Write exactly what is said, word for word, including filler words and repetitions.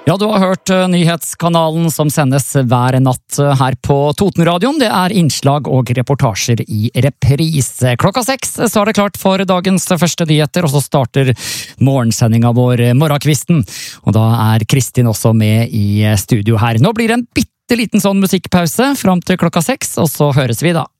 Ja, du har hørt nyhetskanalen som sendes hver natt her på Totenradioen. Det er innslag og reportasjer i reprise. Klokka seks så er det klart for dagens første nyheter, og så starter morgensendinga vår Morgenkvisten. Og da er Kristin også med i studio her. Nå blir det en bitte liten sånn musikkpause fram til klokka seks, og så høres vi da.